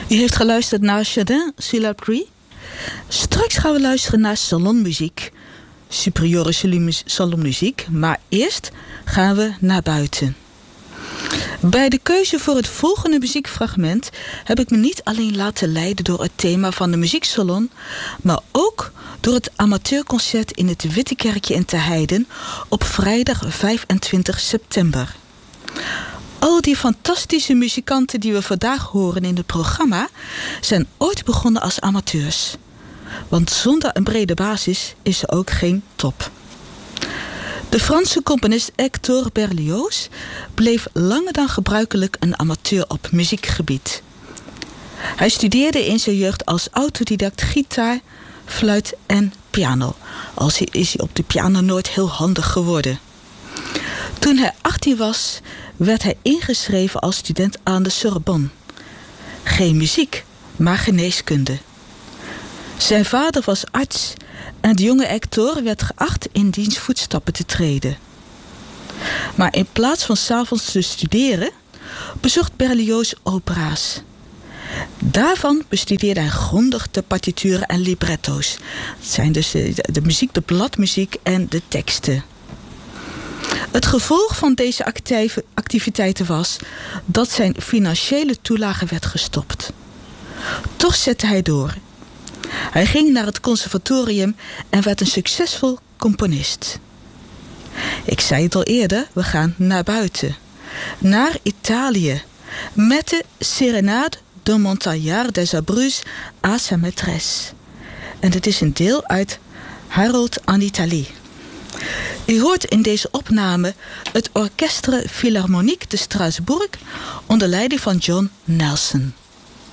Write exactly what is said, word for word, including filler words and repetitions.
U heeft geluisterd naar Chardin sur la pluie. Straks gaan we luisteren naar salonmuziek. Superiore salonmuziek. Maar eerst gaan we naar buiten. Bij de keuze voor het volgende muziekfragment heb ik me niet alleen laten leiden door het thema van de muzieksalon, maar ook door het amateurconcert in het Witte Kerkje in Terheiden op vrijdag vijfentwintig september. Al die fantastische muzikanten die we vandaag horen in het programma zijn ooit begonnen als amateurs. Want zonder een brede basis is er ook geen top. De Franse componist Hector Berlioz bleef langer dan gebruikelijk een amateur op muziekgebied. Hij studeerde in zijn jeugd als autodidact gitaar, fluit en piano. Al is hij op de piano nooit heel handig geworden. Toen hij achttien was, werd hij ingeschreven als student aan de Sorbonne. Geen muziek, maar geneeskunde. Zijn vader was arts en de jonge Hector werd geacht in diens voetstappen te treden. Maar in plaats van 's avonds te studeren, bezocht Berlioz opera's. Daarvan bestudeerde hij grondig de partituren en libretto's. Dat zijn dus de, de muziek, de bladmuziek en de teksten. Het gevolg van deze actieve activiteiten was dat zijn financiële toelage werd gestopt. Toch zette hij door. Hij ging naar het conservatorium en werd een succesvol componist. Ik zei het al eerder, we gaan naar buiten. Naar Italië. Met de Serenade de Montagnard des Abruzzes à sa maîtresse. En het is een deel uit Harold en Italie. U hoort in deze opname het Orchestre Philharmonique de Strasbourg onder leiding van John Nelson.